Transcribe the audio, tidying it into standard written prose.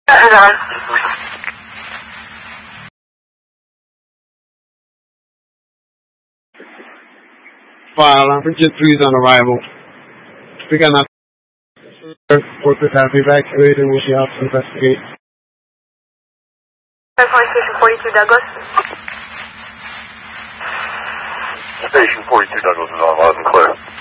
File, Virgin 3 is on arrival. We got not workers have evacuated and we'll be out to investigate. Station 42 Douglas. Station 42 Douglas is on loud and clear.